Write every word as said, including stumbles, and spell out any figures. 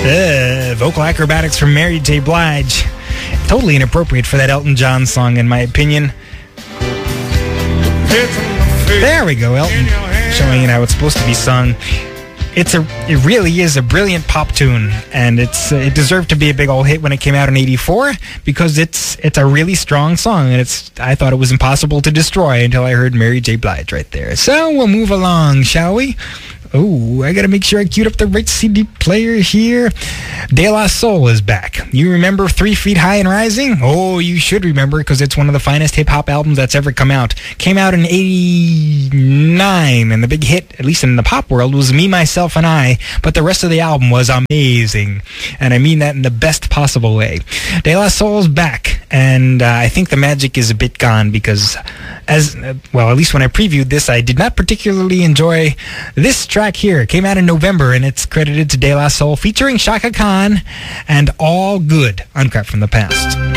Uh, vocal acrobatics from Mary J. Blige. Totally inappropriate for that Elton John song, in my opinion. There we go, Elton, showing you how it's supposed to be sung. It's a, it really is a brilliant pop tune, and it's uh, it deserved to be a big old hit when it came out in eighty-four because it's it's a really strong song, and it's I thought it was impossible to destroy until I heard Mary J. Blige right there. So we'll move along, shall we? Oh, I gotta make sure I queued up the right C D player here. De La Soul is back. You remember Three Feet High and Rising? Oh, you should remember because it's one of the finest hip-hop albums that's ever come out. Came out in eighty-nine, and the big hit, at least in the pop world, was Me, Myself, and I, but the rest of the album was amazing, and I mean that in the best possible way. De La Soul's back, and uh, I think the magic is a bit gone because, as uh, well, at least when I previewed this, I did not particularly enjoy this track here. It came out in November, and it's credited to De La Soul, featuring Shaka Khan, and All Good, Uncut from the Past.